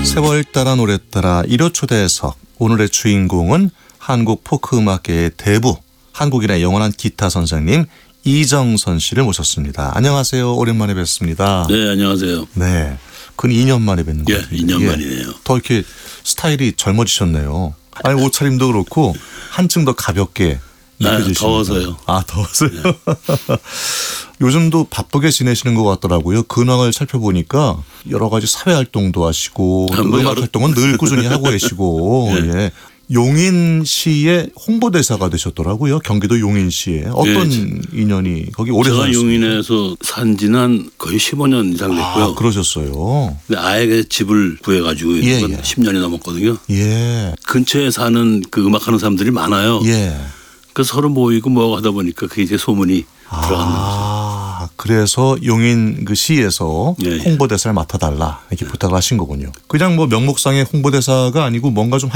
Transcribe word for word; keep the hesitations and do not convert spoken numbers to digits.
세월 따라 노래 따라 일 호 초대석. 오늘의 주인공은 한국 포크 음악계의 대부, 한국인의 영원한 기타 선생님 이정선 씨를 모셨습니다. 안녕하세요. 오랜만에 뵙습니다. 네, 안녕하세요. 네, 근 이 년 만에 뵙는 예, 거예요. 이 년 만이네요. 더 이렇게 스타일이 젊어지셨네요. 아니, 옷차림도 그렇고 한층 더 가볍게 느껴지시네요. 아, 더워서요. 아, 더워서요. 네. 요즘도 바쁘게 지내시는 것 같더라고요. 근황을 살펴보니까 여러 가지 사회 활동도 하시고 아, 뭐 음악 여러... 활동은 늘 꾸준히 하고 계시고 네. 예. 용인시의 홍보대사가 되셨더라고요. 경기도 용인시에. 어떤 예, 인연이 거기 오래 제가 사셨습니까? 용인에서 산 지는 거의 십오 년 이상 됐고요. 아, 그러셨어요. 근데 아예 집을 구해가지고 예, 예. 십 년이 넘었거든요. 예. 근처에 사는 그 음악하는 사람들이 많아요. 예. 그 서로 모이고 뭐 하다 보니까 그게 이제 소문이 아, 들어가는 거죠. 그래서 용인 그 시에서 예, 예. 홍보대사를 맡아달라 이렇게 부탁을 하신 거군요. 그냥 뭐 명목상의 홍보대사가 아니고 뭔가 좀